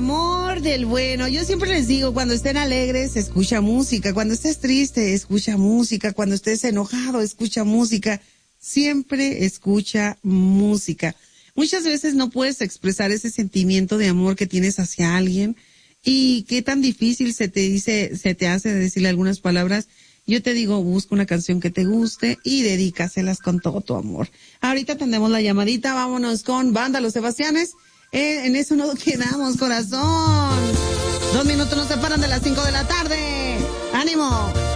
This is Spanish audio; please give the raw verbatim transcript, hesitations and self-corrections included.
amor del bueno. Yo siempre les digo, cuando estén alegres, escucha música. Cuando estés triste, escucha música. Cuando estés enojado, escucha música. Siempre escucha música. Muchas veces no puedes expresar ese sentimiento de amor que tienes hacia alguien. Y qué tan difícil se te dice, se te hace decirle algunas palabras. Yo te digo, busca una canción que te guste y dedícaselas con todo tu amor. Ahorita tendremos la llamadita, vámonos con Banda Los Sebastianes. Eh, en eso no quedamos, corazón. Dos minutos nos separan de las cinco de la tarde. ¡Ánimo!